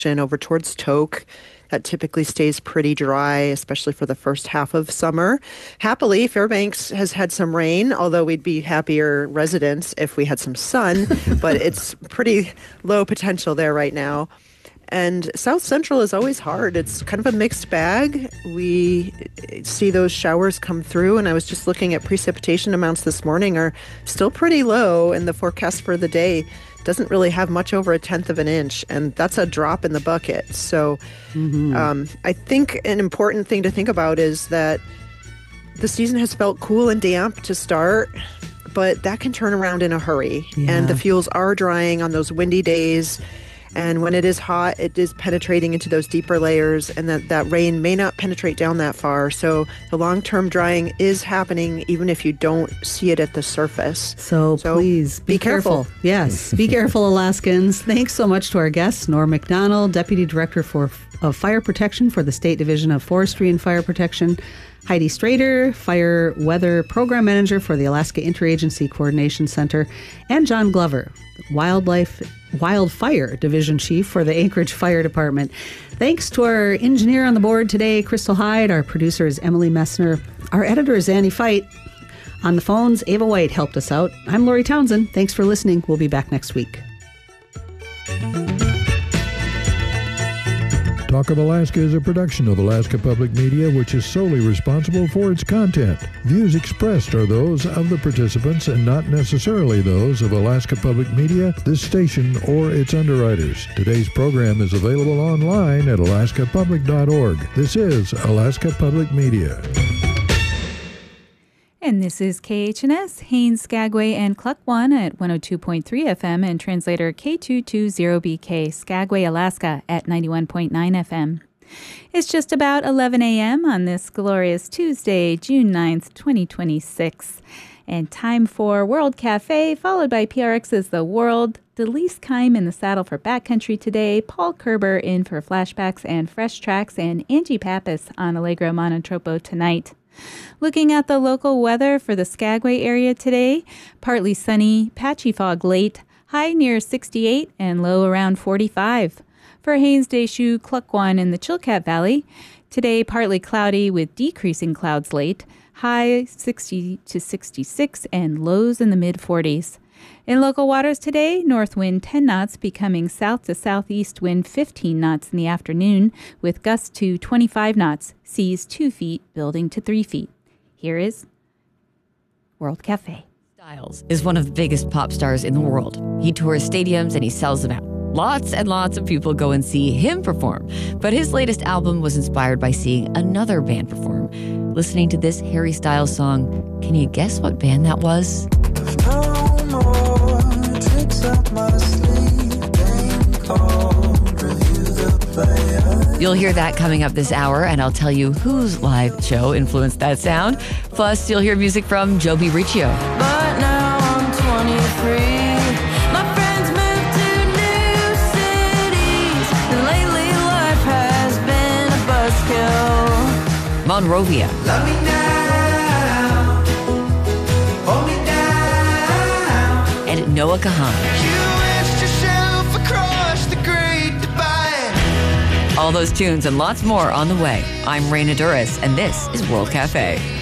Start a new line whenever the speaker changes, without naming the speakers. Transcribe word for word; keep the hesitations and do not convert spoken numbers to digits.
over towards Tok. That typically stays pretty dry, especially for the first half of summer. Happily, Fairbanks has had some rain, although we'd be happier residents if we had some sun, but it's pretty low potential there right now. And South Central is always hard. It's kind of a mixed bag. We see those showers come through, and I was just looking at precipitation amounts this morning are still pretty low, and the forecast for the day doesn't really have much over a tenth of an inch, and that's a drop in the bucket. So mm-hmm. um, I think an important thing to think about is that the season has felt cool and damp to start, but that can turn around in a hurry. Yeah. And the fuels are drying on those windy days. And when it is hot, it is penetrating into those deeper layers, and that, that rain may not penetrate down that far. So the long-term drying is happening even if you don't see it at the surface.
So, so please be, be careful. careful. Yes, be careful, Alaskans. Thanks so much to our guests, Norm Macdonald, Deputy Director for of Fire Protection for the State Division of Forestry and Fire Protection, Heidi Strader, Fire Weather Program Manager for the Alaska Interagency Coordination Center, and John Glover, Wildlife Wildfire Division Chief for the Anchorage Fire Department. Thanks to our engineer on the board today, Crystal Hyde. Our producer is Emily Messner. Our editor is Annie Fight. On the phones, Ava White helped us out. I'm Lori Townsend. Thanks for listening. We'll be back next week.
Talk of Alaska is a production of Alaska Public Media, which is solely responsible for its content. Views expressed are those of the participants and not necessarily those of Alaska Public Media, this station, or its underwriters. Today's program is available online at alaska public dot org. This is Alaska Public Media.
And this is K H N S, Haines, Skagway, and Klukwan at one oh two point three F M and translator K two twenty B K, Skagway, Alaska at ninety-one point nine F M. It's just about eleven a.m. on this glorious Tuesday, June ninth, twenty twenty-six. And time for World Cafe, followed by P R X's The World. Delise Keim in the saddle for Backcountry today, Paul Kerber in for Flashbacks and Fresh Tracks, and Angie Pappas on Allegro Monotropo tonight. Looking at the local weather for the Skagway area today, partly sunny, patchy fog late, high near sixty-eight and low around forty-five. For Haines, Deschutes, Klukwan in the Chilkat Valley, today partly cloudy with decreasing clouds late, high sixty to sixty-six and lows in the mid-forties. In local waters today, north wind ten knots becoming south to southeast wind fifteen knots in the afternoon, with gusts to twenty-five knots, seas two feet building to three feet. Here is World Cafe.
Styles is one of the biggest pop stars in the world. He tours stadiums and he sells them out. Lots and lots of people go and see him perform. But his latest album was inspired by seeing another band perform. Listening to this Harry Styles song, can you guess what band that was? You'll hear that coming up this hour, and I'll tell you whose live show influenced that sound. Plus, you'll hear music from Joby Riccio.
But now I'm twenty-three. My friends moved to new cities. And lately life has been a buzzkill.
Monrovia.
Love me now. Hold me down.
And Noah Kahan.
You asked yourself across the great divide.
All those tunes and lots more on the way. I'm Raina Duras, and this is World Cafe.